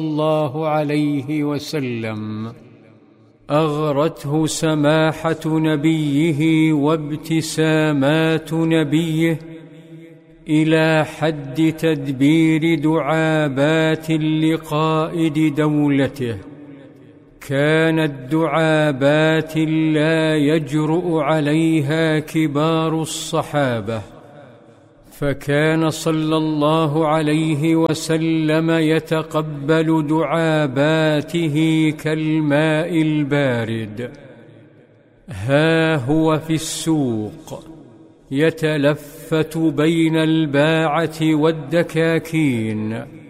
الله عليه وسلم أغرته سماحة نبيه وابتسامات نبيه إلى حد تدبير دعابات لقائد دولته. كانت دعابات لا يجرؤ عليها كبار الصحابة، فكان صلى الله عليه وسلم يتقبل دعاباته كالماء البارد. ها هو في السوق يتلفت بين الباعة والدكاكين